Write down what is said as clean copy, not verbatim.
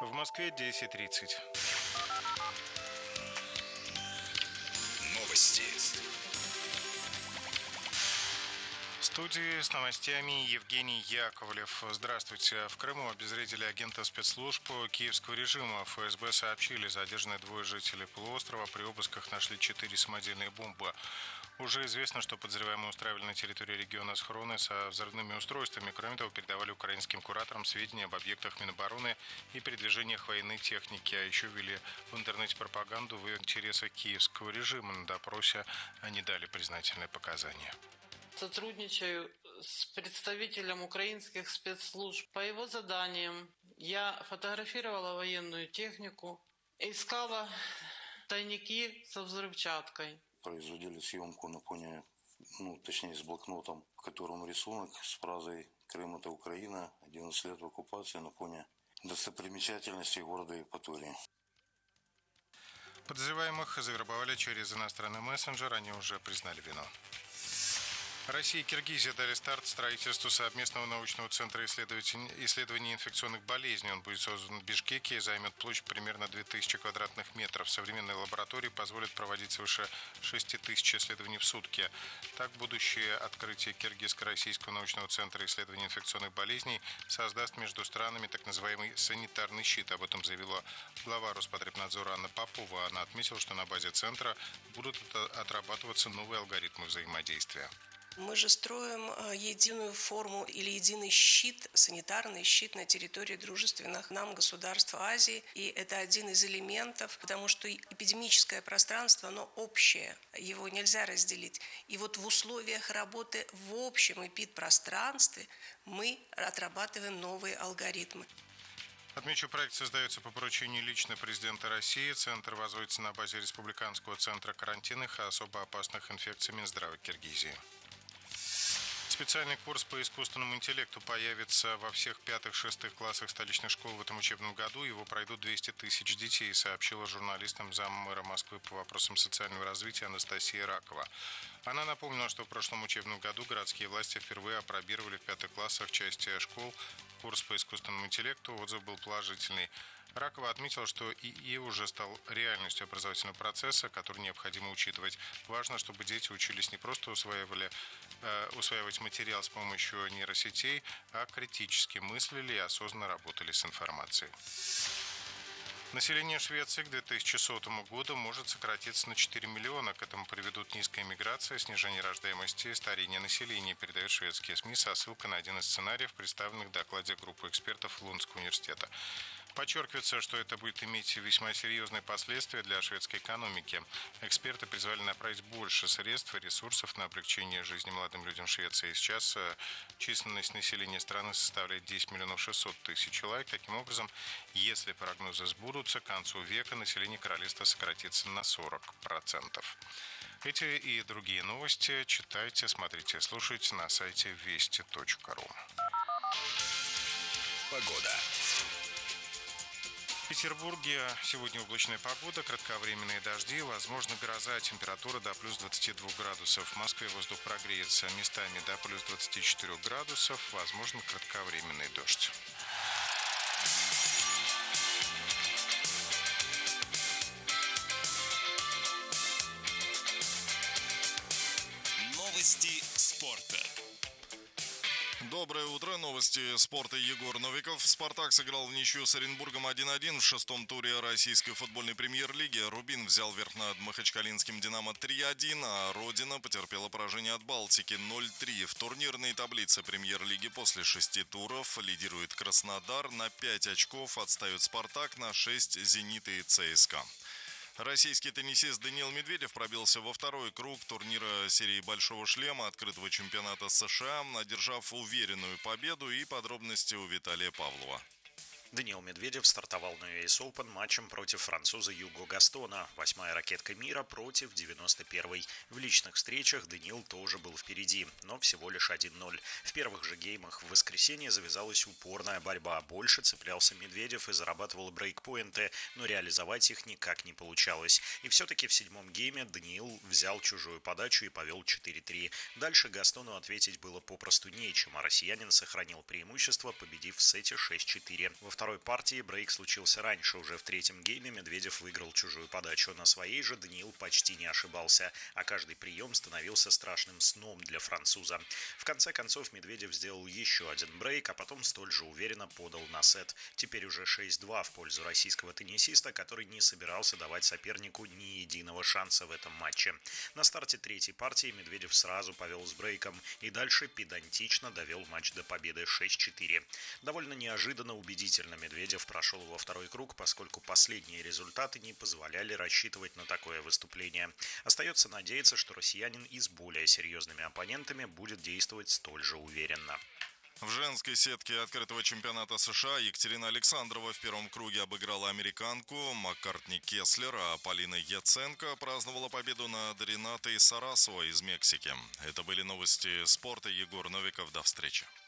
В Москве 10:30. Новости. В студии с новостями Евгений Яковлев. Здравствуйте. В Крыму обезвредили агента спецслужб киевского режима. ФСБ сообщили, задержаны двое жителей полуострова. При обысках нашли 4 самодельные бомбы. Уже известно, что подозреваемые устраивали на территории региона схроны со взрывными устройствами. Кроме того, передавали украинским кураторам сведения об объектах Минобороны и передвижениях военной техники. А еще вели в интернете пропаганду в интересах киевского режима. На допросе они дали признательные показания. Сотрудничаю с представителем украинских спецслужб. По его заданиям я фотографировала военную технику, искала тайники со взрывчаткой. Производили съемку на фоне, точнее с блокнотом, в котором рисунок с фразой «Крым – это Украина, 11 лет в оккупации» на фоне достопримечательностей города Евпатории. Подозреваемых завербовали через иностранный мессенджер, они уже признали вину. Россия и Киргизия дали старт строительству совместного научного центра исследований инфекционных болезней. Он будет создан в Бишкеке и займет площадь примерно 2000 квадратных метров. Современные лаборатории позволят проводить свыше 6000 исследований в сутки. Так, будущее открытие Киргизско-российского научного центра исследований инфекционных болезней создаст между странами так называемый санитарный щит. Об этом заявила глава Роспотребнадзора Анна Попова. Она отметила, что на базе центра будут отрабатываться новые алгоритмы взаимодействия. Мы же строим единую форму или единый щит, санитарный щит на территории дружественных нам государств Азии. И это один из элементов, потому что эпидемическое пространство, оно общее, его нельзя разделить. И вот в условиях работы в общем эпидпространстве мы отрабатываем новые алгоритмы. Отмечу, проект создается по поручению лично президента России. Центр возводится на базе Республиканского центра карантинных и особо опасных инфекций Минздрава Киргизии. Специальный курс по искусственному интеллекту появится во всех 5-6 классах столичных школ в этом учебном году. Его пройдут 200 тысяч детей, сообщила журналистам заммэра Москвы по вопросам социального развития Анастасия Ракова. Она напомнила, что в прошлом учебном году городские власти впервые апробировали в 5 классах части школ курс по искусственному интеллекту. Отзыв был положительный. Ракова отметила, что ИИ уже стал реальностью образовательного процесса, который необходимо учитывать. Важно, чтобы дети учились не просто усваивать материал с помощью нейросетей, а критически мыслили и осознанно работали с информацией. Население Швеции к 2100 году может сократиться на 4 миллиона. К этому приведут низкая миграция, снижение рождаемости и старение населения, передают шведские СМИ со ссылкой на один из сценариев, представленных в докладе группы экспертов Лундского университета. Подчеркивается, что это будет иметь весьма серьезные последствия для шведской экономики. Эксперты призвали направить больше средств и ресурсов на облегчение жизни молодым людям в Швеции. Сейчас численность населения страны составляет 10 миллионов 600 тысяч человек. Таким образом, если прогнозы сбудутся, к концу века население королевства сократится на 40%. Эти и другие новости читайте, смотрите, слушайте на сайте вести.ру. Погода. В Петербурге сегодня облачная погода, кратковременные дожди, возможно гроза, температура до плюс 22 градусов. В Москве воздух прогреется местами до плюс 24 градусов, возможно кратковременный дождь. Новости спорта. Доброе утро. Новости спорта. Егор Новиков. «Спартак» сыграл в ничью с Оренбургом 1-1 в шестом туре российской футбольной премьер-лиги. «Рубин» взял верх над махачкалинским «Динамо» 3-1, а «Родина» потерпела поражение от «Балтики» 0-3. В турнирной таблице премьер-лиги после 6 туров лидирует «Краснодар». На 5 очков отстает «Спартак», на 6 «Зенит» и «ЦСКА». Российский теннисист Даниил Медведев пробился во второй круг турнира серии «Большого шлема» открытого чемпионата США, одержав уверенную победу, и подробности у Виталия Павлова. Даниил Медведев стартовал на US Open матчем против француза Юго Гастона. 8-я ракетка мира против 91-й. В личных встречах Даниил тоже был впереди, но всего лишь 1-0. В первых же геймах в воскресенье завязалась упорная борьба. Больше цеплялся Медведев и зарабатывал брейкпоинты, но реализовать их никак не получалось. И все-таки в седьмом гейме Даниил взял чужую подачу и повел 4-3. Дальше Гастону ответить было попросту нечем, а россиянин сохранил преимущество, победив в сете 6-4. Во второй партии брейк случился раньше. Уже в третьем гейме Медведев выиграл чужую подачу. На своей же Даниил почти не ошибался, а каждый прием становился страшным сном для француза. В конце концов Медведев сделал еще один брейк, а потом столь же уверенно подал на сет. Теперь уже 6-2 в пользу российского теннисиста, который не собирался давать сопернику ни единого шанса в этом матче. На старте третьей партии Медведев сразу повел с брейком и дальше педантично довел матч до победы 6-4. Довольно неожиданно убедительно Медведев прошел во второй круг, поскольку последние результаты не позволяли рассчитывать на такое выступление. Остается надеяться, что россиянин и с более серьезными оппонентами будет действовать столь же уверенно. В женской сетке открытого чемпионата США Екатерина Александрова в первом круге обыграла американку Маккартни Кеслер, а Полина Яценко праздновала победу над Ренатой Сарасовой из Мексики. Это были новости спорта. Егор Новиков. До встречи.